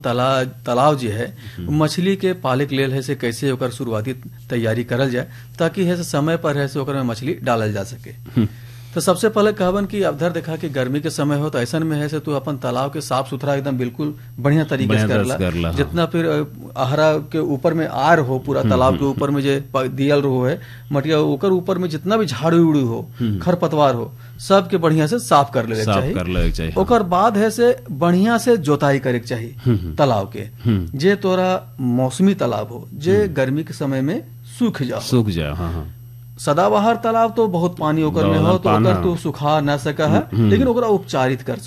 तालाब जो है मछली के पाले के लेल है से कैसे ओकर शुरुआती तैयारी करल जाए ताकि है से समय पर है से ओकर में मछली डालल जा सके। तो सबसे पहले कहबन कि अब धर देखा कि गर्मी के समय हो तो ऐसा में है से तू अपन तालाब के साफ सुथरा एकदम बिल्कुल बढ़िया तरीके से करला। जितना फिर आहरा के ऊपर में आर हो पूरा तालाब के ऊपर में जे दियल रहो है मटिया ओकर ऊपर में जितना भी झाड़ू उड़ू हो खरपतवार हो सबके बढ़िया से साफ कर ले चाहिए। ओकर बाद है से बढ़िया से जोताई करे के चाहिए तालाब के। जे तोरा मौसमी तालाब हो जे गर्मी के समय में सूख जाए। हाँ। सदाबहार तालाब तो बहुत पानी ओकर में हो तो ओकर तो सुखा ना सका है लेकिन ओकरा उपचारित कर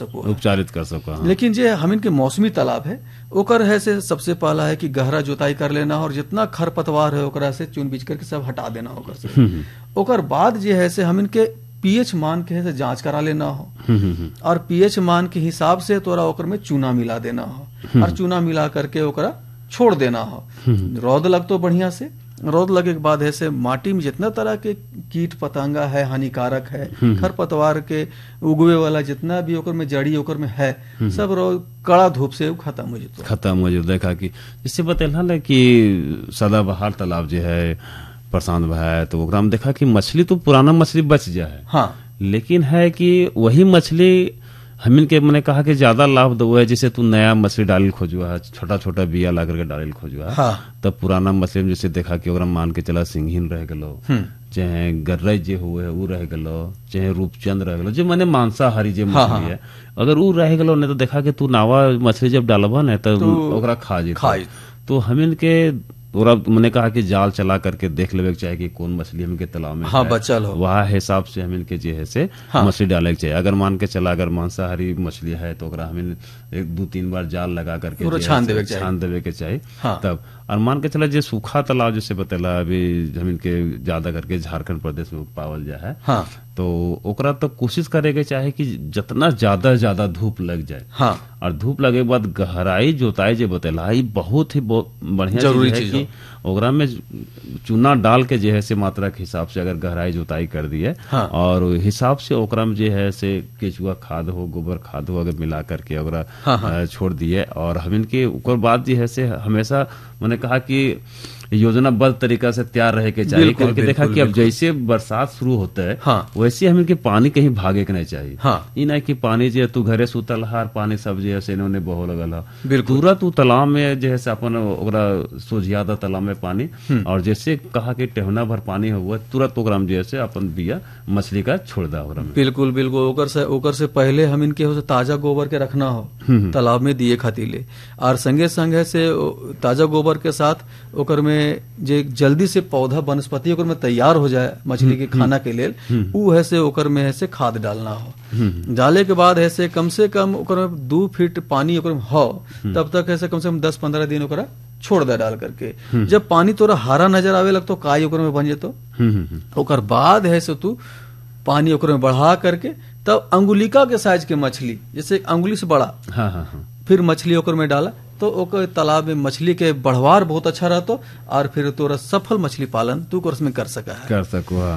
सको। लेकिन जे हमिन के मौसमी तालाब है ओकर है से सबसे पहला है कि गहरा जोताई कर लेना और जितना खरपतवार है ओकरा से चुन बीच करके सब हटा देना ओकर से। ओकर बाद जे है से हमिन के पीएच मान के है से जांच करा लेना हो और पीएच मान के हिसाब से तोरा ओकर में चूना मिला देना हो और चूना मिला करके ओकरा छोड़ देना हो। रौद लग तो बढ़िया से रौद लगे के बाद ऐसे माटी में जितना तरह के कीट पतंगा है हानिकारक है खरपतवार के उगवे वाला जितना भी ओकर में जड़ी ओकर में है सब रौद कड़ा धूप से खत्म हो जाता। देखा कि इससे बतेला कि सदाबहार तालाब जो है प्रशांत भाई तो ओकरा में देखा कि मछली तो पुराना मछली बच जाए। हाँ। लेकिन है कि वही मछली हमिन के मैंने कहा कि ज्यादा लाभ दो है जैसे तू नया मछली डालिल खोजुआ है छोटा छोटा बिया ला करके डालिल खोजुआ है। हाँ। तब पुराना मछली में जैसे देखा कि ओकरा मान के चला सिंघीन रह गलो चाहे गर्रई जे हुए ऊ रह गलो चाहे रूपचंद रह गलो जो मैंने मांसाहारी जे मछली है अगर ऊ रह गलो नहीं तो देखा कि तू नावा मछली जब डालबा न तो ओकरा खा जे। तो हमिन के और मैंने कहा कि जाल चला करके देख लेवे के चाहिए कि कौन मछली हमके तालाब में बचल हो वह हिसाब से हमिन के जे है से मछली डाले के चाहिए। अगर मान के चला अगर मांसाहारी मछली है तो हमिन 1-2-3 बार जाल लगा करके छान देवे के चाहिए। तब और मान के चला जो सूखा तालाब जैसे बतेला अभी हमिन के ज्यादा करके झारखंड प्रदेश में पावल जाए है तो ओकरा तो कोशिश करे के चाहे कि जितना ज्यादा धूप लग जाए। हाँ। और धूप लगे के बाद गहराई जोताई जो बतेला बहुत ही बढ़िया जरूरी चीज है कि ओकरा में चूना डाल के जो है से मात्रा के हिसाब से अगर गहराई जोताई कर दी है। हाँ। और हिसाब से ओकरा में जो है से केचुआ खाद हो गोबर खाद हो अगर मिला करके ओकरा छोड़ दिए और हमिन के ऊपर बाद जो है से हमेशा मैंने कहा कि योजनाबद्ध तरीका से तैयार रहे के चाहिए करके देखा कि अब जैसे बरसात शुरू होता है वैसे हमें के पानी कहीं भागे के नहीं चाहिए। ये नहीं कि पानी जो तू घरे सुतल हार पानी सब जो है इन्होंने बहो लगल तुरंत तू तालाब में जो है अपन ओकरा सोझिया दा तालाब में पानी और जैसे कहा कि टेहना भर पानी हुआ तुरंत ओकरा में जो है अपन बिया मछली का छोड़ दा ओकरा में। बिल्कुल ओकर से पहले हम इनके हो ताजा गोबर के रखना हो तालाब में दिए खातिर और संगे संग है से ताजा गोबर के साथ ओकर में जे जल्दी से पौधा वनस्पति ओकर में तैयार हो जाए मछली के खाना के लेल ऊ है से ओकर में है से खाद डालना हो। डाले के बाद है से कम ओकर में 2 फीट पानी ओकर में हो तब तक है से कम 10-15 दिन ओकरा छोड़ दे डाल करके। जब पानी तोरा हरा नजर आवे लगतो काई ओकर में बन जेतो ओकर बाद है से तू पानी ओकर में बढ़ा करके तब अंगुलिका के साइज के मछली जैसे अंगुली से बड़ा फिर मछली ओकर में डाला तो ओकर तालाब में मछली के बढ़वार बहुत अच्छा रहतो और फिर तोरा सफल मछली पालन तू कोर्स में कर सको।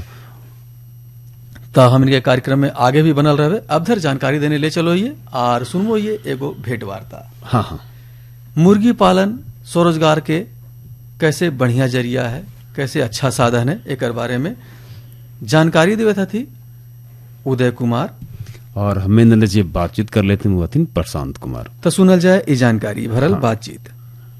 तो हम इनके कार्यक्रम में आगे भी बनल रहे अब धर जानकारी देने ले चलो ये और सुनो ये एगो भेंट वार्ता। मुर्गी पालन स्वरोजगार के कैसे बढ़िया जरिया है कैसे अच्छा साधन है एक बारे में जानकारी देवे थी उदय कुमार और हमें जी बातचीत कर लेते हैं प्रशांत कुमार। तो सुनल जाए ये जानकारी भरल बातचीत।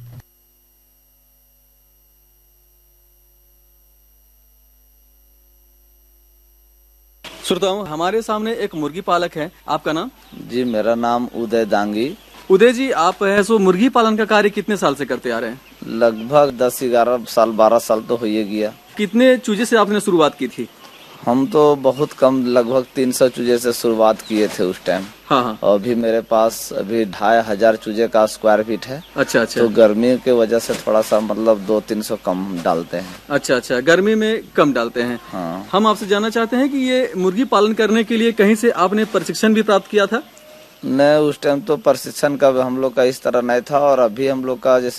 श्रोताओं हमारे सामने एक मुर्गी पालक है आपका नाम? जी मेरा नाम उदय दांगी। उदय जी आप है सो मुर्गी पालन का कार्य कितने साल से करते आ रहे हैं? लगभग 10-11 साल 12 साल तो हो ही गया। कितने चूजे से आपने शुरुआत की थी? हम तो बहुत कम लगभग 300 चूजे से शुरुआत किए थे उस टाइम। हाँ। और अभी मेरे पास अभी 2500 चूजे का स्क्वायर फीट है। अच्छा। तो गर्मी के वजह से थोड़ा सा मतलब 200-300 कम डालते हैं। अच्छा गर्मी में कम डालते हैं। हाँ। हम आपसे जानना चाहते हैं कि ये मुर्गी पालन करने के लिए कहीं से आपने प्रशिक्षण भी प्राप्त किया था? नहीं उस टाइम तो प्रशिक्षण का हम लोग का इस तरह नहीं था और अभी हम लोग का जैसे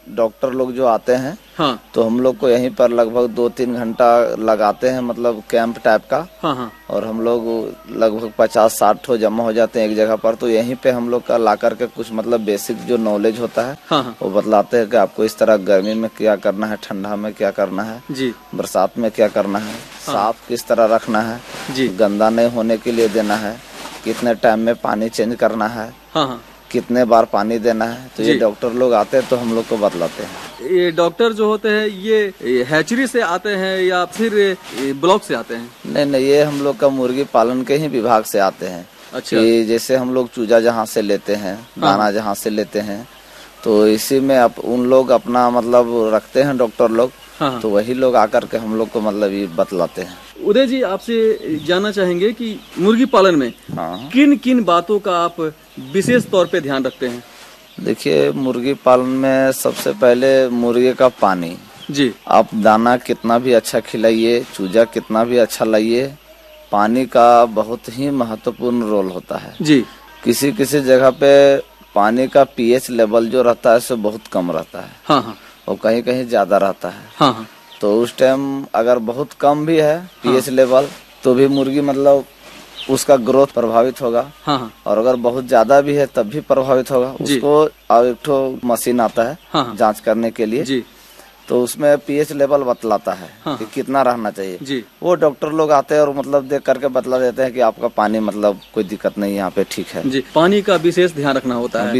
डॉक्टर लोग जो आते हैं तो हम लोग को यहीं पर लगभग 2-3 घंटा लगाते हैं, मतलब कैंप टाइप का। और हम लोग लगभग 50-60 हो जमा हो जाते हैं एक जगह पर। तो यहीं पे हम लोग का ला करके कुछ मतलब बेसिक जो नॉलेज होता है वो बतलाते हैं कि आपको इस तरह गर्मी में क्या करना है, ठंडा में क्या करना है, बरसात में क्या करना है, साफ किस तरह रखना है, गंदा नहीं होने के लिए देना है, कितने टाइम में पानी चेंज करना है, कितने बार पानी देना है। तो ये डॉक्टर लोग आते हैं तो हम लोग को बतलाते हैं। ये डॉक्टर जो होते हैं ये हैचरी से आते हैं या फिर ब्लॉक से आते हैं? नहीं, ये हम लोग का मुर्गी पालन के ही विभाग से आते हैं। अच्छा। कि जैसे हम लोग चूजा जहाँ से लेते हैं, दाना जहाँ से लेते हैं, तो इसी में उन लोग अपना मतलब रखते हैं डॉक्टर लोग। तो वही लोग आकर के हम लोग को मतलब ये बतलाते हैं। उदय जी, आपसे जानना चाहेंगे कि मुर्गी पालन में किन किन बातों का आप विशेष तौर पे ध्यान रखते हैं? देखिए, मुर्गी पालन में सबसे पहले मुर्गे का पानी जी, आप दाना कितना भी अच्छा खिलाइए, चूजा कितना भी अच्छा लाइए, पानी का बहुत ही महत्वपूर्ण रोल होता है जी। किसी किसी जगह पे पानी का पीएच लेवल जो रहता है सो बहुत कम रहता है और कहीं कहीं ज्यादा रहता है। तो उस टाइम अगर बहुत कम भी है पीएच लेवल तो भी मुर्गी मतलब उसका ग्रोथ प्रभावित होगा। और अगर बहुत ज्यादा भी है तब भी प्रभावित होगा। उसको एक ठो मशीन आता है जांच करने के लिए जी। तो उसमें पीएच लेवल बतलाता है कि कितना रहना चाहिए जी। वो डॉक्टर लोग आते हैं और मतलब देख करके बतला देते हैं कि आपका पानी मतलब कोई दिक्कत नहीं, यहाँ पे ठीक है जी। पानी का विशेष ध्यान रखना होता है।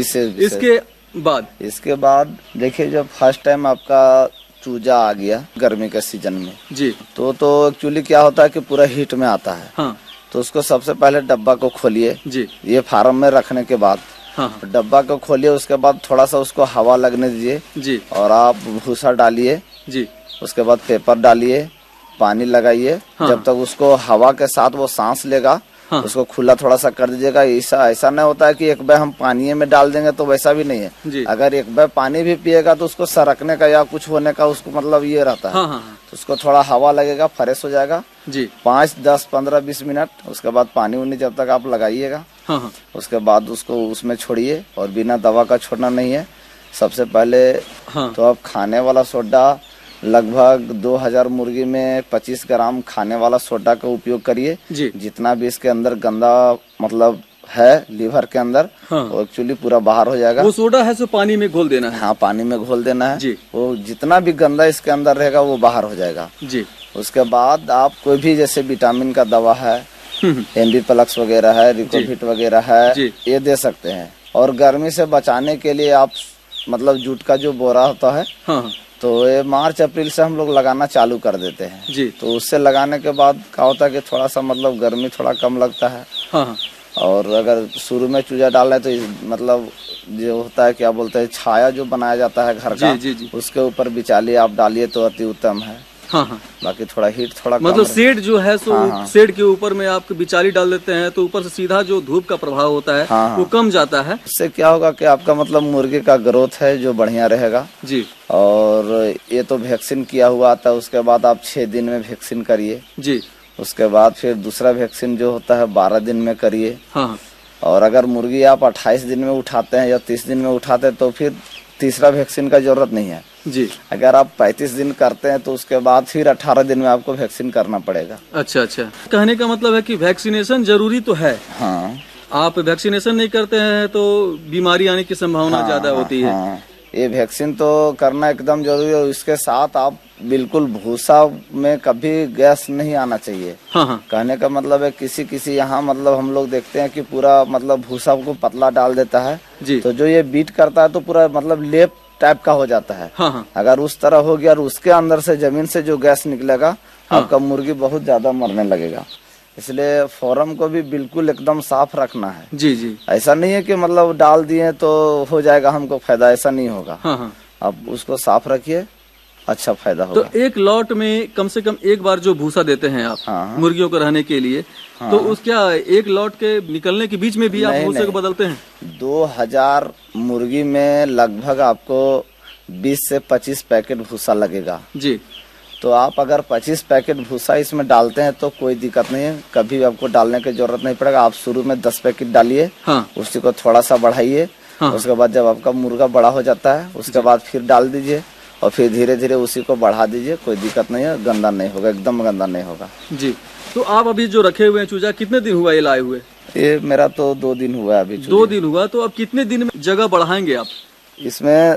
इसके बाद देखिए, जब फर्स्ट टाइम आपका चूजा आ गया गर्मी के सीजन में जी, तो एक्चुअली क्या होता है कि पूरा हीट में आता है। तो उसको सबसे पहले डब्बा को खोलिए जी। ये फार्म में रखने के बाद डब्बा को खोलिए, उसके बाद थोड़ा सा उसको हवा लगने दीजिए जी। और आप भूसा डालिए जी। उसके बाद पेपर डालिए, पानी लगाइए जब तक उसको हवा के साथ वो सांस लेगा। उसको खुला थोड़ा सा कर दीजिएगा। ऐसा नहीं होता है कि एक बार हम पानी में डाल देंगे, तो वैसा भी नहीं है। अगर एक बार पानी भी पिएगा तो उसको सरकने का या कुछ होने का उसको मतलब ये रहता है। तो उसको थोड़ा हवा लगेगा, फ्रेश हो जाएगा जी। 5, 10, 15, 20 मिनट उसके बाद पानी उनी जब तक आप लगाइएगा उसके बाद उसको उसमें छोड़िए। और बिना दवा का छोड़ना नहीं है। सबसे पहले तो आप खाने वाला सोडा लगभग 2000 मुर्गी में 25 ग्राम खाने वाला सोडा का उपयोग करिए। जितना भी इसके अंदर गंदा मतलब है लीवर के अंदर वो एक्चुअली पूरा बाहर हो जाएगा। वो सोडा है सो पानी में घोल देना है। हाँ, पानी में घोल देना है जी। वो जितना भी गंदा इसके अंदर रहेगा वो बाहर हो जाएगा जी। उसके बाद आप कोई भी जैसे विटामिन का दवा है, एमबीप्लक्स वगैरह है, रिकोविट वगैरह है, ये दे सकते हैं। और गर्मी से बचाने के लिए आप मतलब जूट का जो बोरा होता है तो ये मार्च अप्रैल से हम लोग लगाना चालू कर देते हैं जी। तो उससे लगाने के बाद क्या होता है कि थोड़ा सा मतलब गर्मी थोड़ा कम लगता है। और अगर शुरू में चूजा डाल रहे तो मतलब जो होता है क्या बोलते हैं छाया जो बनाया जाता है घर का जी। उसके ऊपर बिचाली आप डालिए तो अति उत्तम है। बाकी थोड़ा हीट थोड़ा मतलब शेड जो है सो शेड के ऊपर में आप बिचाली डाल देते हैं तो ऊपर से सीधा जो धूप का प्रभाव होता है वो कम जाता है। इससे क्या होगा कि आपका मतलब मुर्गी का ग्रोथ है जो बढ़िया रहेगा जी। और ये तो वैक्सीन किया हुआ आता है। उसके बाद आप 6 दिन में वैक्सीन करिए जी। उसके बाद फिर दूसरा वैक्सीन जो होता है 12 दिन में करिए। और अगर मुर्गी आप 28 दिन में उठाते हैं या 30 दिन में उठाते हैं तो फिर तीसरा वैक्सीन का जरूरत नहीं है जी। अगर आप 35 दिन करते हैं तो उसके बाद फिर 18 दिन में आपको वैक्सीन करना पड़ेगा। अच्छा। कहने का मतलब है कि वैक्सीनेशन जरूरी तो है। आप वैक्सीनेशन नहीं करते हैं तो बीमारी आने की संभावना ज्यादा होती है। ये वैक्सीन तो करना एकदम जरूरी है। इसके साथ आप बिल्कुल भूसा में कभी गैस नहीं आना चाहिए। कहने का मतलब है किसी यहाँ मतलब हम लोग देखते हैं कि पूरा मतलब भूसा को पतला डाल देता है जी। तो जो ये बीट करता है तो पूरा मतलब लेप टाइप का हो जाता है। अगर उस तरह हो गया और उसके अंदर से जमीन से जो गैस निकलेगा आपका मुर्गी बहुत ज्यादा मरने लगेगा। इसलिए फॉर्म को भी बिल्कुल एकदम साफ रखना है जी। ऐसा नहीं है कि मतलब डाल दिए तो हो जाएगा हमको फायदा, ऐसा नहीं होगा। आप उसको साफ रखिए, अच्छा फायदा होगा। तो एक लॉट में कम से कम एक बार जो भूसा देते हैं आप मुर्गियों को रहने के लिए तो उस क्या एक लॉट के निकलने के बीच में भी आप भूसे को बदलते हैं? 2000 मुर्गी में लगभग आपको 20 से 25 पैकेट भूसा लगेगा जी। तो आप अगर 25 पैकेट भूसा इसमें डालते हैं तो कोई दिक्कत नहीं है, कभी आपको डालने की जरूरत नहीं पड़ेगा। आप शुरू में 10 पैकेट डालिए, उसी को थोड़ा सा बढ़ाइए हाँ। उसके बाद जब आपका मुर्गा बड़ा हो जाता है उसके बाद फिर डाल दीजिए और फिर धीरे धीरे उसी को बढ़ा दीजिए, कोई दिक्कत नहीं है, गंदा नहीं होगा, एकदम गंदा नहीं होगा जी। तो आप अभी जो रखे हुए हैं चूजा कितने दिन हुआ ये लाए हुए? ये मेरा तो 2 दिन हुआ अभी। 2 दिन हुआ, तो अब कितने दिन में जगह बढ़ाएंगे आप इसमें?